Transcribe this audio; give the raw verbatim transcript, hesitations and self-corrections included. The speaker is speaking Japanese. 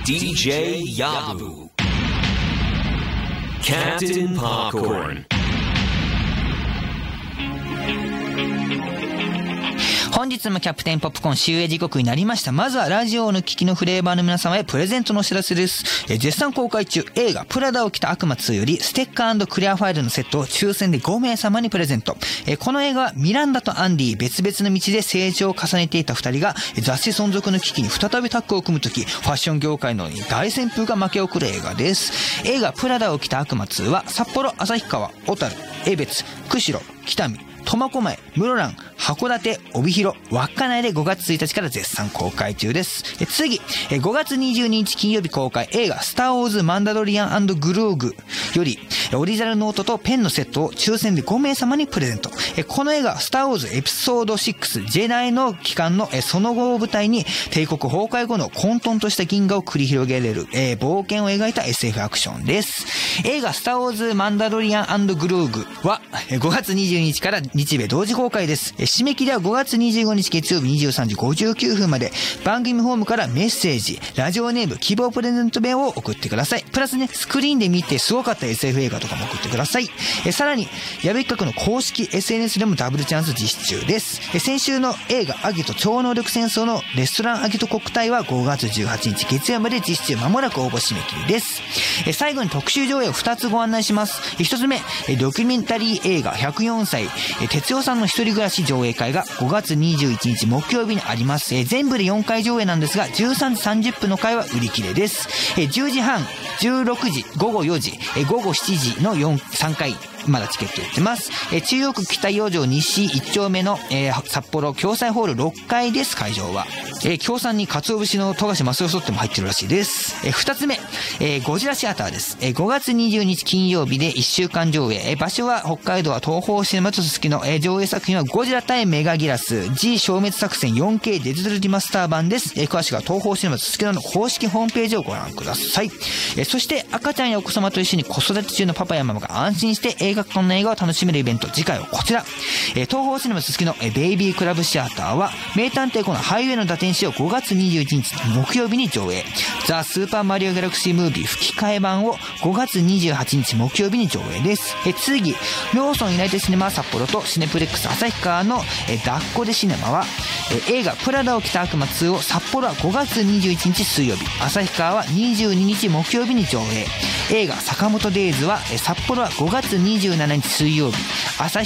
ディージェー Yabu Captain Popcorn。 本日もキャプテンポップコーン終映時刻になりました。まずはラジオの聞きのフレーバーの皆様へプレゼントのお知らせです。え絶賛公開中映画プラダを着た悪魔ツーよりステッカー&クリアファイルのセットを抽選でごめいさまにプレゼント。えこの映画はミランダとアンディ別々の道で成長を重ねていた二人が雑誌存続の危機に再びタッグを組むとき、ファッション業界の大旋風が巻き起こる映画です。映画プラダを着た悪魔ツーは札幌、旭川、小樽、江別、釧路、北見、苫小牧、室蘭、函館、帯広、稚内でごがつついたちから絶賛公開中です。え次、えごがつにじゅうににち金曜日公開映画スターウォーズマンダロリアン&グローグよりオリジナルノートとペンのセットを抽選でごめいさまにプレゼント。えこの映画スターウォーズエピソードシックスジェダイの期間のえその後を舞台に帝国崩壊後の混沌とした銀河を繰り広げられるえ冒険を描いた エスエフ アクションです。映画スターウォーズマンダロリアン&グローグはごがつにじゅうににちから日米同時公開です。締め切りはごがつにじゅうごにち月曜日にじゅうさんじごじゅうきゅうふんまで。番組ホームからメッセージ、ラジオネーム、希望プレゼント弁を送ってください。プラスね、スクリーンで見てすごかった エスエフ 映画とかも送ってください。えさらに、矢部企画の公式 エスエヌエス でもダブルチャンス実施中です。え先週の映画アギト超能力戦争のレストランアギト国体はごがつじゅうはちにち月曜日まで実施中、間もなく応募締め切りです。え最後に特集上映をふたつご案内します。ひとつめ、ドキュメンタリー映画ひゃくよんさい、哲代さんの一人暮らし上映会がごがつにじゅういちにち木曜日にあります。え全部でよんかい上映なんですが、じゅうさんじさんじゅっぷんの回は売り切れです。えじゅうじはん、じゅうろくじ、ごごよじ、えごごしちじのよん、さんかい。まだチケット売ってます。え中央区北四条西いち丁目の、えー、札幌共済ホールろっかいです。会場は。えー、協賛に鰹節の富樫正義っても入ってるらしいです。えー、二つ目、えー、ゴジラシアターです。えー、ごがつにじゅうににち金曜日でいっしゅうかん上映。えー、場所は北海道は東宝シネマとすすきの、えー、上映作品はゴジラ対メガギラス G 消滅作戦 よんケー デジタルリマスター版です。えー、詳しくは東宝シネマとすすきのの公式ホームページをご覧ください。えー、そして赤ちゃんやお子様と一緒に子育て中のパパやママが安心して映画館の映画を楽しめるイベント、次回はこちら。えー、東宝シネマすすきの、えー、ベイビークラブシアターは名探偵コナンハイウェイの打天使をごがつにじゅういちにち木曜日に上映。ザ・スーパーマリオギャラクシームービー吹き替え版をごがつにじゅうはちにち木曜日に上映です。えー、次、ローソンユナイテッドシネマ札幌とシネプレックス旭川の、えー、ダッコデシネマは、えー、映画プラダを着た悪魔ツーを札幌はごがつにじゅういちにち水曜日、旭川はにじゅうににち木曜日に上映。映画坂本デイズは、えー、札幌はごがつにじゅうしちにち水曜日、旭